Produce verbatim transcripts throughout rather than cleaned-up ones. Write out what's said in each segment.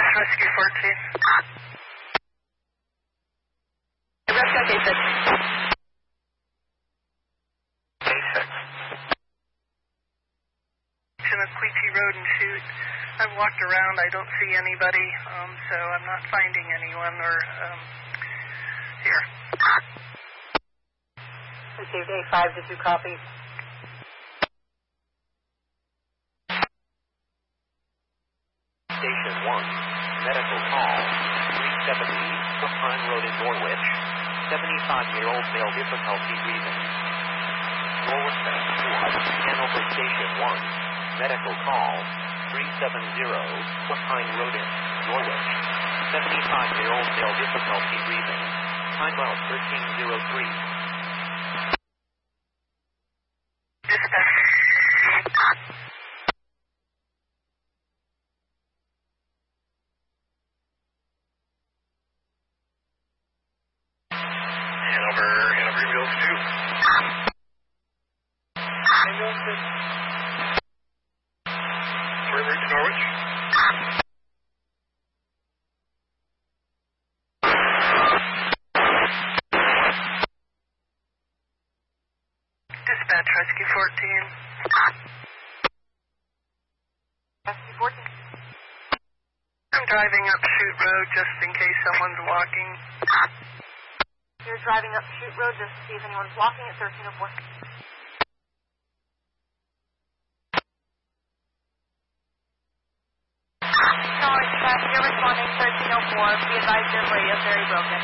Rescue fourteen. Rescue K six. K six. Of Queechee Road and Chute. I've walked around. I don't see anybody, um, so I'm not finding anyone or um, here. Received A five to two copies. Station one, medical call, three seventy, Brookline Road in Norwich. seventy-five-year-old male difficulty breathing. Norwich Squad, Hanover Station one, medical call, three seventy, Brookline Road in Norwich. seventy-five-year-old male difficulty breathing. Time out thirteen oh three. Dispatch. Hanover, Hanover Ambulance two. Ambulance two. Sorry, route to Norwich. Dispatch, Rescue fourteen. Rescue fourteen. I'm driving up Chute Road just in case someone's walking. You're driving up Chute Road just to see if anyone's walking at thirteen oh four. No, Express, you're responding thirteen oh four. Be advised your radio's very broken.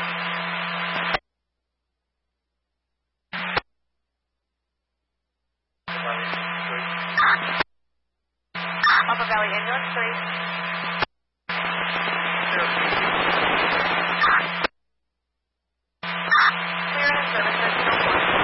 Upper Valley Ambulance three.